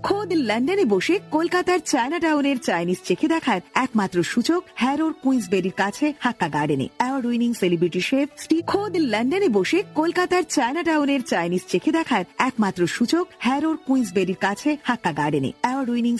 খোদ লন্ডনে বসে কলকাতার চায়না টাউনের চাইনিজ চেখে দেখার একমাত্র সুযোগ হ্যারোর কুইন্সবেরির কাছে হাক্কা গার্ডেনে। Award winning celebrity chef Steve খোদ লন্ডনে বসে কলকাতার চায়না টাউনের চাইনিজ চেখে দেখার একমাত্র সুযোগ হ্যারোর কুইন্সবেরির কাছে হাক্কা গার্ডেনে। Award winning